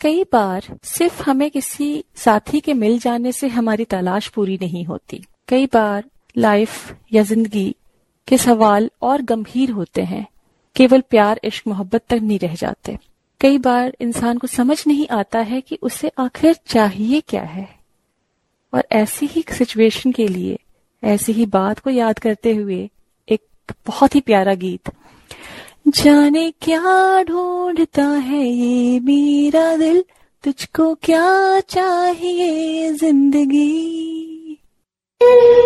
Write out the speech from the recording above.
कई बार सिर्फ हमें किसी साथी के मिल जाने से हमारी तलाश पूरी नहीं होती। कई बार लाइफ या जिंदगी के सवाल और गंभीर होते हैं, केवल प्यार इश्क मोहब्बत तक नहीं रह जाते। कई बार इंसान को समझ नहीं आता है कि उसे आखिर चाहिए क्या है। और ऐसी ही सिचुएशन के लिए, ऐसी ही बात को याद करते हुए एक बहुत ही प्यारा गीत, जाने क्या ढूंढता है ये मेरा दिल, तुझको क्या चाहिए जिंदगी।